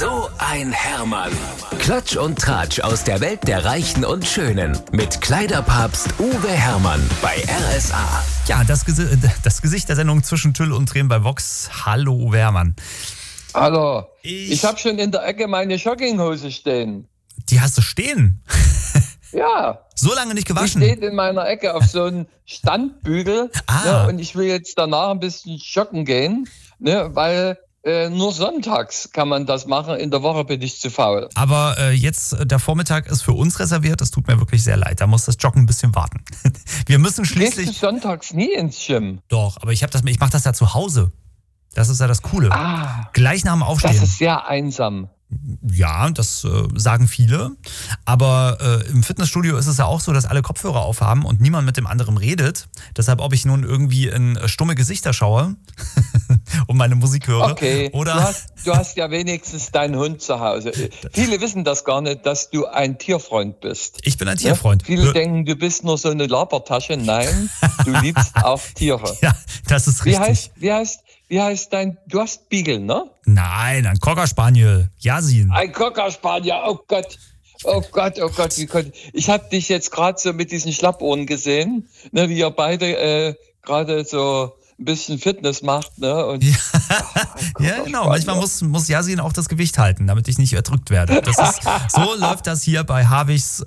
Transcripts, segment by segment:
So ein Hermann. Klatsch und Tratsch aus der Welt der Reichen und Schönen. Mit Kleiderpapst Uwe Hermann bei RSA. Ja, das Gesicht der Sendung zwischen Tüll und Tränen bei Vox. Hallo Uwe Hermann. Hallo. Ich habe schon in der Ecke meine Jogginghose stehen. Die hast du stehen? Ja. So lange nicht gewaschen? Die steht in meiner Ecke auf so einem Standbügel. Ne, und ich will jetzt danach ein bisschen joggen gehen, ne, weil nur sonntags kann man das machen. In der Woche bin ich zu faul. Aber jetzt, der Vormittag ist für uns reserviert. Das tut mir wirklich sehr leid. Da muss das Joggen ein bisschen warten. Wir müssen schließlich... Gehst du sonntags nie ins Gym? Doch, aber ich mache das ja zu Hause. Das ist ja das Coole. Gleich nach dem Aufstehen. Das ist sehr einsam. Ja, das sagen viele. Aber im Fitnessstudio ist es ja auch so, dass alle Kopfhörer aufhaben und niemand mit dem anderen redet. Deshalb, ob ich nun irgendwie in stumme Gesichter schaue und meine Musik höre. Okay, oder du hast ja wenigstens deinen Hund zu Hause. Viele wissen das gar nicht, dass du ein Tierfreund bist. Ich bin ein Tierfreund. Ja? Viele denken, du bist nur so eine Labertasche. Nein, du liebst auch Tiere. Ja, das ist richtig. Wie heißt du hast Beagle, ne? Nein, ein Cocker Spaniel. Yasin. Ein Cocker Spaniel, oh Gott. Oh Gott, ich habe dich jetzt gerade so mit diesen Schlappohren gesehen, ne, wie ihr beide gerade so ein bisschen Fitness macht, ne? Und, ja, genau. Manchmal muss Yasin auch das Gewicht halten, damit ich nicht erdrückt werde. So läuft das hier bei Havichs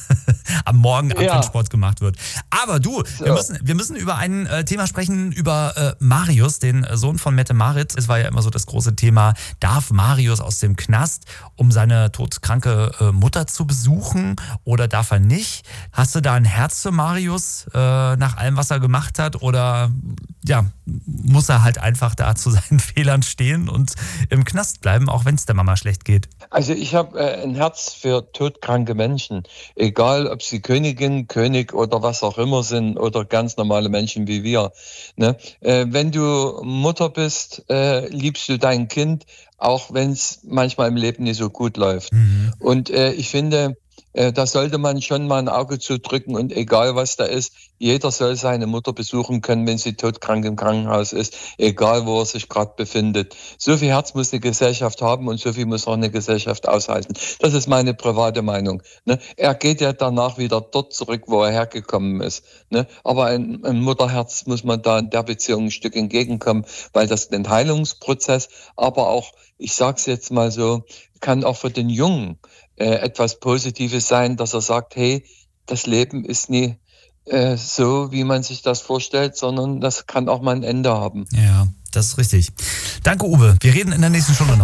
am Morgen, wenn Sport gemacht wird. Aber du, wir müssen über ein Thema sprechen, über Marius, den Sohn von Mette-Marit. Es war ja immer so das große Thema, darf Marius aus dem Knast, um seine todkranke Mutter zu besuchen, oder darf er nicht? Hast du da ein Herz für Marius nach allem, was er gemacht hat, oder ja, muss er halt einfach da zu seinen Fehlern stehen und im Knast bleiben, auch wenn es der Mama schlecht geht? Also ich habe ein Herz für todkranke Menschen, egal ob sie Königin, König oder was auch immer sind oder ganz normale Menschen wie wir. Ne? Wenn du Mutter bist, liebst du dein Kind, auch wenn es manchmal im Leben nicht so gut läuft. Mhm. Und ich finde, da sollte man schon mal ein Auge zudrücken, und egal was da ist, jeder soll seine Mutter besuchen können, wenn sie todkrank im Krankenhaus ist, egal wo er sich gerade befindet. So viel Herz muss eine Gesellschaft haben und so viel muss auch eine Gesellschaft aushalten. Das ist meine private Meinung. Ne? Er geht ja danach wieder dort zurück, wo er hergekommen ist. Ne? Aber ein Mutterherz muss man da in der Beziehung ein Stück entgegenkommen, weil das den Heilungsprozess, aber auch, ich sag's jetzt mal so, kann auch für den Jungen etwas Positives sein, dass er sagt, hey, das Leben ist nie so, wie man sich das vorstellt, sondern das kann auch mal ein Ende haben. Ja, das ist richtig. Danke, Uwe. Wir reden in der nächsten Stunde noch.